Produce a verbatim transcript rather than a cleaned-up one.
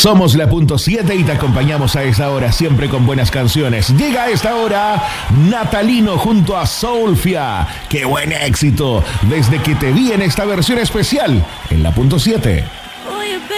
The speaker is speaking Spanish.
Somos la punto siete y te acompañamos a esta hora, siempre con buenas canciones. Llega a esta hora Natalino junto a Soulfia. ¡Qué buen éxito! Desde que te vi en esta versión especial en la punto siete.